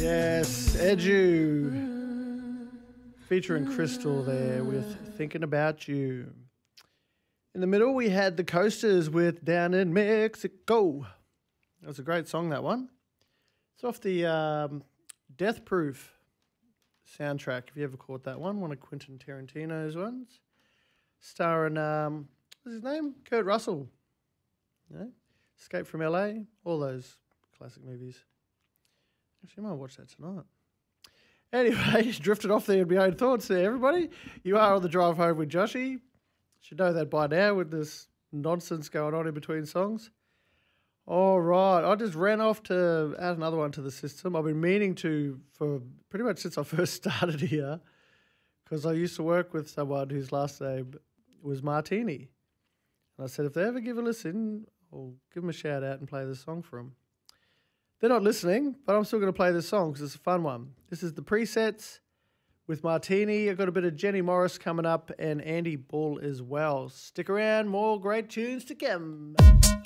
Yes, Edu. Featuring Crystal there with Thinking About You. In the middle, we had the Coasters with Down in Mexico. That was a great song, that one. It's off the Death Proof soundtrack, if you ever caught that one of Quentin Tarantino's ones. Starring, what's his name? Kurt Russell. You know? Escape from LA, all those classic movies. Actually, I might watch that tonight. Anyway, drifted off there with my own thoughts there, everybody. You are on the drive home with Joshy. Should know that by now with this nonsense going on in between songs. All right, I just ran off to add another one to the system. I've been meaning to for pretty much since I first started here, because I used to work with someone whose last name was Martini. And I said, if they ever give a listen, I'll give them a shout out and play this song for them. They're not listening, but I'm still going to play this song because it's a fun one. This is the Presets with Martini. I've got a bit of Jenny Morris coming up and Andy Ball as well. Stick around, more great tunes to come.